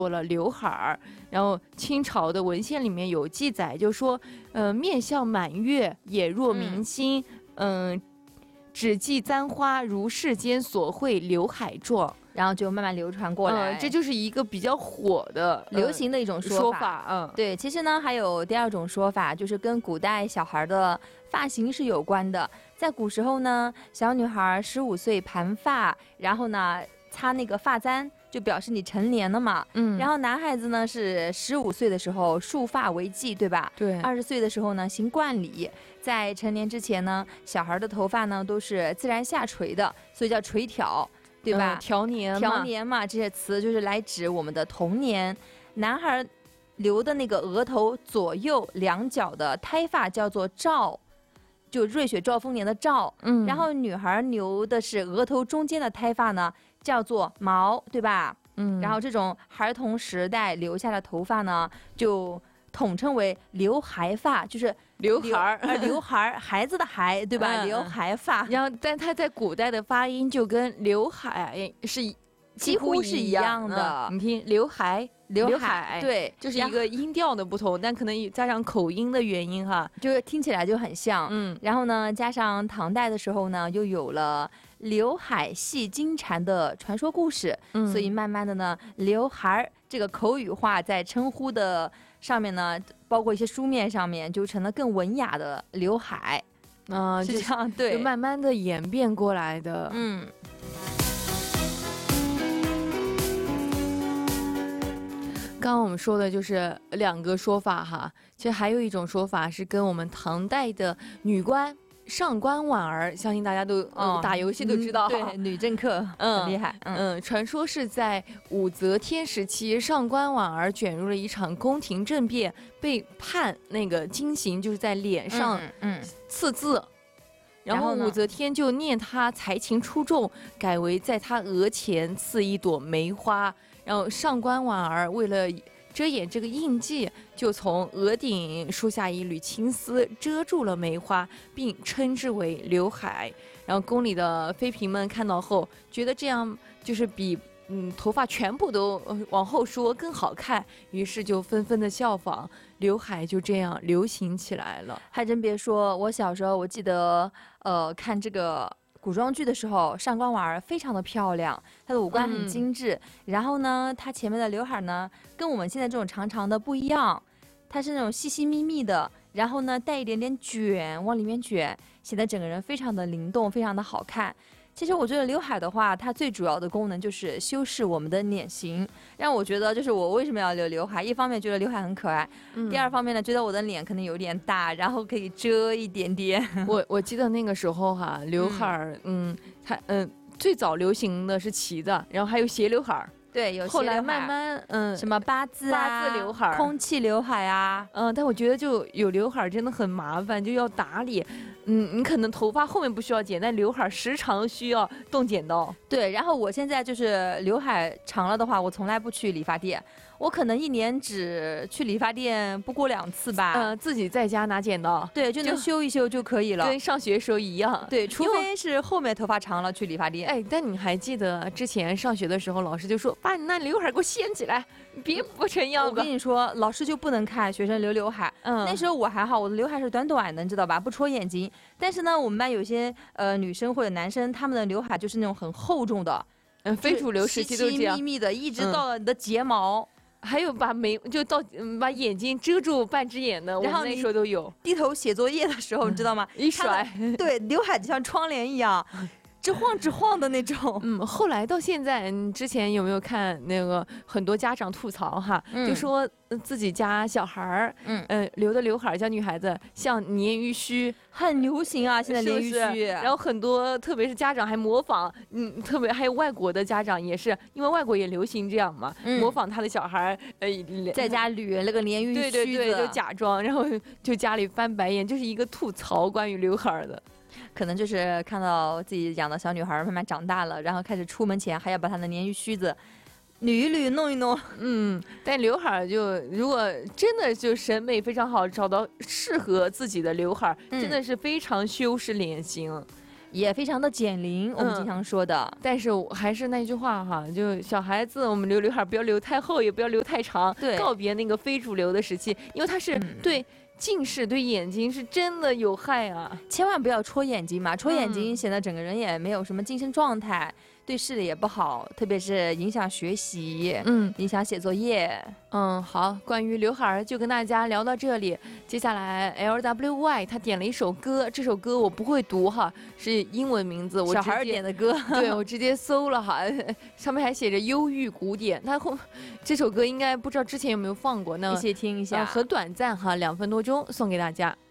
做了刘海儿，然后清朝的文献里面有记载，就说，面向满月，眼若明星，只系簪花，如世间所绘刘海状。 然后就慢慢流传过来， 这就是一个比较火的、 流行的一种说法。对，其实呢还有第二种说法，就是跟古代小孩的发型是有关的。在古时候呢，小女孩15岁盘发，然后呢擦那个发簪，就表示你成年了嘛。然后男孩子呢是15岁的时候束发为髻，对吧？ 对。 20岁的时候呢行冠礼。在成年之前呢，小孩的头发呢都是自然下垂的，所以叫垂髫。对吧？ 调年嘛，这些词就是来指我们的童年。男孩留的那个额头左右两角的胎发叫做罩，就瑞雪兆丰年的兆。然后女孩留的是额头中间的胎发呢，叫做毛，对吧？然后这种孩童时代留下的头发呢，就统称为刘海发，就是刘海孩子的孩，对吧？刘海发。 然后，但它在古代的发音就跟刘海是几乎是一样的。 你听，刘海， 对， 就是一个音调的不同，但可能加上口音的原因哈， 就是听起来就很像。然后呢，加上唐代的时候呢，又有了刘海系金蝉的传说故事，所以慢慢的呢，刘海这个口语化在称呼的上面呢，包括一些书面上面，就成了更文雅的刘海。是这样，对， 就慢慢的演变过来的。刚刚我们说的就是2个说法哈，其实还有一种说法是跟我们唐代的女官上官婉儿，相信大家都打游戏都知道， 对，女政客很厉害。 传说是在武则天时期，上官婉儿卷入了一场宫廷政变，被判那个金刑，就是在脸上刺字。然后武则天就念她才情出众，改为在她额前刺一朵梅花。然后上官婉儿为了遮掩这个印记，就从额顶梳下一缕青丝，遮住了梅花，并称之为刘海。然后宫里的妃嫔们看到后，觉得这样就是比头发全部都往后梳更好看，于是就纷纷的效仿，刘海就这样流行起来了。 还真别说，我小时候我记得看这个古装剧的时候，上官婉儿非常的漂亮，她的五官很精致。然后呢，她前面的刘海呢，跟我们现在这种长长的不一样，它是那种细细密密的，然后呢带一点点卷，往里面卷，显得整个人非常的灵动，非常的好看。其实我觉得刘海的话，它最主要的功能就是修饰我们的脸型，让我觉得就是我为什么要留刘海，一方面觉得刘海很可爱，第二方面呢，觉得我的脸可能有点大，然后可以遮一点点。 我记得那个时候哈，刘海它最早流行的是齐的，然后还有斜刘海。 对，有后来慢慢什么八字刘海、 空气刘海啊， 但我觉得就有刘海真的很麻烦，就要打理。你可能头发后面不需要剪，但刘海时常需要动剪刀。 对，然后我现在就是刘海长了的话，我从来不去理发店，我可能1年只去理发店不过2次吧。 自己在家拿剪刀， 对，就能修一修就可以了， 跟上学时候一样。 对，除非是后面头发长了去理发店。 哎，但你还记得之前上学的时候，老师就说把你那刘海给我掀起来，别不成样子。 我跟你说，老师就不能看学生留刘海。那时候我还好，我的刘海是短短的，你知道吧，不戳眼睛。但是呢，我们班有些女生或者男生，他们的刘海就是那种很厚重的， 非主流时期都这样， 细密密的，一直到了你的睫毛。 还有把把眼睛遮住半只眼的， 然后那时候都有。 低头写作业的时候，你知道吗？ 一甩， 对，刘海就像窗帘一样。直晃的那种。 后来到现在，你之前有没有看那个很多家长吐槽哈，就说自己家小孩儿，留的刘海叫女孩子像鲶鱼须， 很流行啊，现在鲶鱼须。 然后很多特别是家长还模仿，特别还有外国的家长也是，因为外国也流行这样嘛，模仿他的小孩在家捋那个鲶鱼须子， 对，就假装，然后就家里翻白眼，就是一个吐槽关于刘海的。 可能就是看到自己养的小女孩慢慢长大了，然后开始出门前还要把她的鲶鱼须子捋一捋弄一弄。 但刘海就如果真的就审美非常好，找到适合自己的刘海，真的是非常修饰脸型。 也非常的减龄，我们经常说的。 但是还是那句话哈，就小孩子我们留刘海不要留太厚，也不要留太长， 对， 告别那个非主流的时期，因为它是对近视对眼睛是真的有害啊， 千万不要戳眼睛嘛，戳眼睛显得整个人也没有什么精神状态，对视力也不好，特别是影响学习，影响写作业。 好，关于刘海就跟大家聊到这里。接下来 LWY 他点了一首歌，这首歌我不会读哈，是英文名字，我小孩点的歌， 对我直接搜了哈，上面还写着忧郁古典。这首歌应该不知道之前有没有放过呢？ 一起听一下， 很短暂哈，2分多钟送给大家。